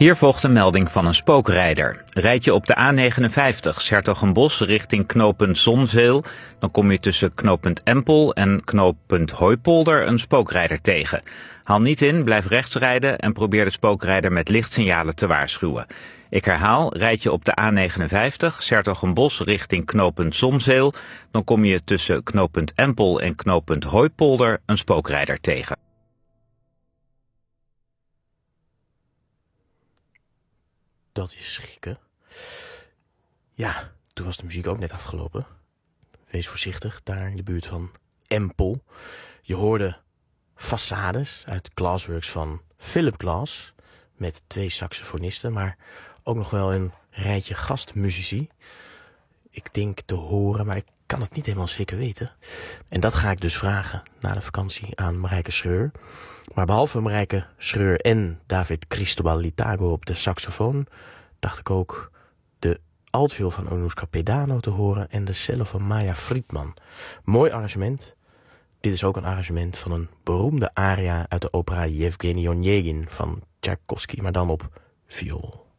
Hier volgt een melding van een spookrijder. Rijd je op de A59 's-Hertogenbosch richting knooppunt Zonzeel, dan kom je tussen knooppunt Empel en knooppunt Hooipolder een spookrijder tegen. Haal niet in, blijf rechts rijden en probeer de spookrijder met lichtsignalen te waarschuwen. Ik herhaal, rijd je op de A59 's-Hertogenbosch richting knooppunt Zonzeel, dan kom je tussen knooppunt Empel en knooppunt Hooipolder een spookrijder tegen. Dat is schrikken. Ja, toen was de muziek ook net afgelopen. Wees voorzichtig, daar in de buurt van Empel. Je hoorde Façades uit Glassworks van Philip Glass, met 2 saxofonisten, maar ook nog wel een rijtje gastmuzici. Ik denk te horen, maar ik kan het niet helemaal zeker weten. En dat ga ik dus vragen na de vakantie aan Marijke Schreur. Maar behalve Marijke Schreur en David Cristobal Litago op de saxofoon, dacht ik ook de altviool van Onushka Pedano te horen en de cello van Maya Friedman. Mooi arrangement. Dit is ook een arrangement van een beroemde aria uit de opera Yevgeny Onegin van Tchaikovsky, maar dan op viool.